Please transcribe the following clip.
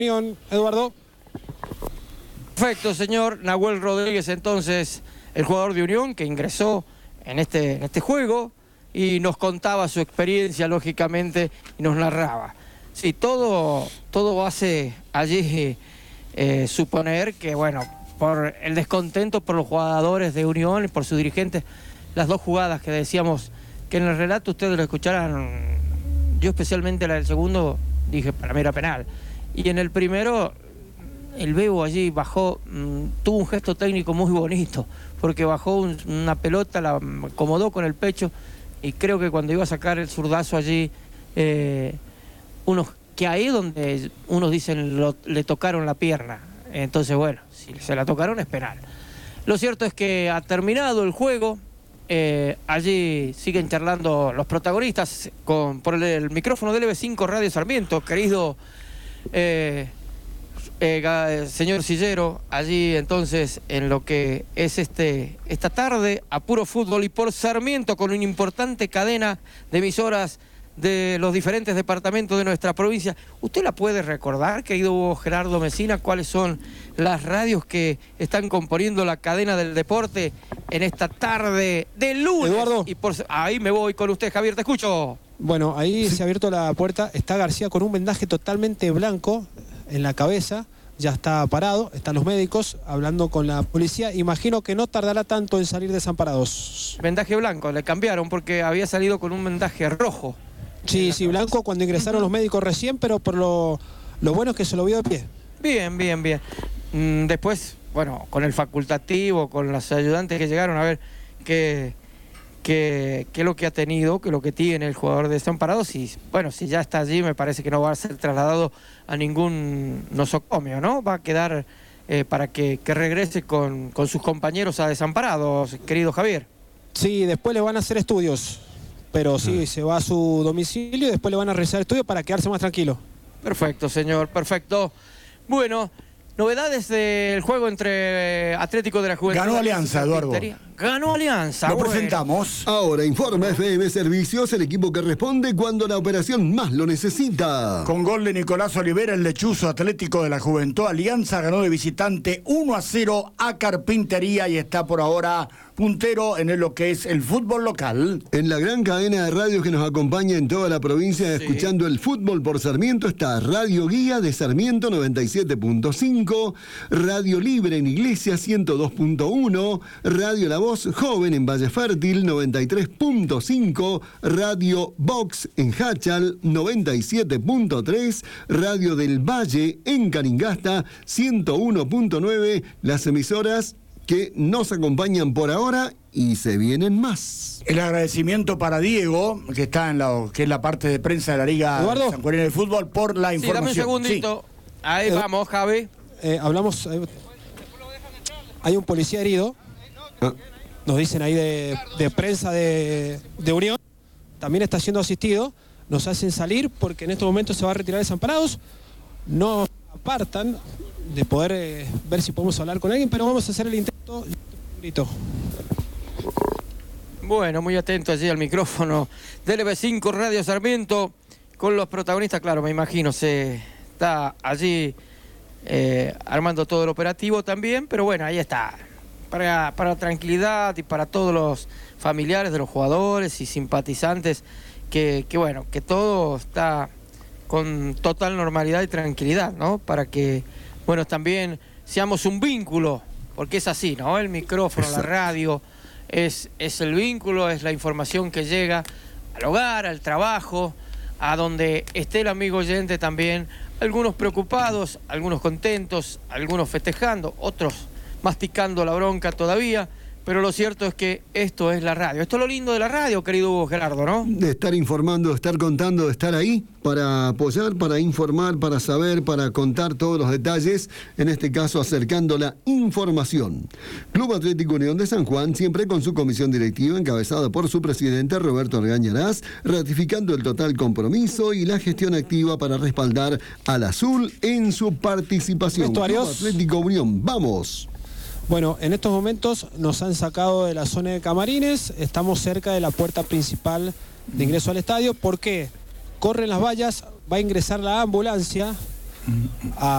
Eduardo. Perfecto, señor. Nahuel Rodríguez, entonces, el jugador de Unión que ingresó en este juego y nos contaba su experiencia, lógicamente, y nos narraba. Sí, todo hace allí suponer que, bueno, por el descontento por los jugadores de Unión y por sus dirigentes, las dos jugadas que decíamos que en el relato ustedes lo escucharan, yo especialmente la del segundo, dije, para mí era penal. Y en el primero, el Bebo allí bajó, tuvo un gesto técnico muy bonito, porque bajó una pelota, la acomodó con el pecho, y creo que cuando iba a sacar el zurdazo allí, que ahí donde unos dicen le tocaron la pierna, entonces bueno, si se la tocaron es penal. Lo cierto es que ha terminado el juego, allí siguen charlando los protagonistas por el micrófono de LB5 Radio Sarmiento, querido señor Sillero, allí entonces en lo que es esta tarde a puro fútbol y por Sarmiento, con una importante cadena de emisoras de los diferentes departamentos de nuestra provincia. ¿Usted la puede recordar, querido Gerardo Mesina, cuáles son las radios que están componiendo la cadena del deporte en esta tarde de lunes? Eduardo. Y ahí me voy con usted, Javier, te escucho. Bueno, ahí se ha abierto la puerta, está García con un vendaje totalmente blanco en la cabeza, ya está parado, están los médicos hablando con la policía, imagino que no tardará tanto en salir desamparados. Vendaje blanco, le cambiaron porque había salido con un vendaje rojo. Sí, blanco cuando ingresaron los médicos recién, pero por lo bueno es que se lo vio de pie. Bien. Después, bueno, con el facultativo, con los ayudantes que llegaron a ver qué es lo que ha tenido, qué es lo que tiene el jugador de Desamparados. Y bueno, si ya está allí, me parece que no va a ser trasladado a ningún nosocomio, ¿no? Va a quedar para que regrese con sus compañeros a Desamparados, querido Javier. Sí, después le van a hacer estudios, pero sí, se va a su domicilio y después le van a realizar estudios para quedarse más tranquilo. Perfecto, señor, perfecto. Bueno, novedades del juego entre Atlético de la Juventud. Ganó Alianza, Eduardo. Ganó Alianza. Lo presentamos. Ahora informa FM Servicios, el equipo que responde cuando la operación más lo necesita. Con gol de Nicolás Olivera, el lechuzo Atlético de la Juventud. Alianza ganó de visitante 1-0 a Carpintería y está por ahora puntero en lo que es el fútbol local. En la gran cadena de radios que nos acompaña en toda la provincia, sí, escuchando el fútbol por Sarmiento, está Radio Guía de Sarmiento 97.5, Radio Libre en Iglesia 102.1, Radio La Voz Joven en Valle Fértil 93.5, Radio Vox en Hachal 97.3, Radio del Valle en Caningasta 101.9, las emisoras que nos acompañan por ahora y se vienen más. El agradecimiento para Diego, que está que es la parte de prensa de la Liga Sanjuanina de Fútbol, por la información. Dame un segundito. Sí. Ahí vamos, Javi. Hablamos. Hay un policía herido. Nos dicen ahí de prensa de Unión. También está siendo asistido. Nos hacen salir porque en estos momentos se va a retirar Desamparados. No apartan de poder ver si podemos hablar con alguien, pero vamos a hacer el intento. Bueno, muy atento allí al micrófono de LB5 Radio Sarmiento con los protagonistas, claro, me imagino, se está allí armando todo el operativo también, pero bueno, ahí está, para tranquilidad y para todos los familiares de los jugadores y simpatizantes, que bueno, que todo está con total normalidad y tranquilidad, ¿no? Para que, bueno, también seamos un vínculo, porque es así, ¿no? El micrófono, la radio, es el vínculo, es la información que llega al hogar, al trabajo, a donde esté el amigo oyente también, algunos preocupados, algunos contentos, algunos festejando, otros masticando la bronca todavía, pero lo cierto es que esto es la radio. Esto es lo lindo de la radio, querido Gerardo, ¿no? De estar informando, de estar contando, de estar ahí para apoyar, para informar, para saber, para contar todos los detalles, en este caso acercando la información. Club Atlético Unión de San Juan, siempre con su comisión directiva encabezada por su presidente Roberto Argañarás, ratificando el total compromiso y la gestión activa para respaldar al azul en su participación. Club Atlético Unión, ¡vamos! Bueno, en estos momentos nos han sacado de la zona de camarines, estamos cerca de la puerta principal de ingreso al estadio. ¿Por qué? Corren las vallas, va a ingresar la ambulancia a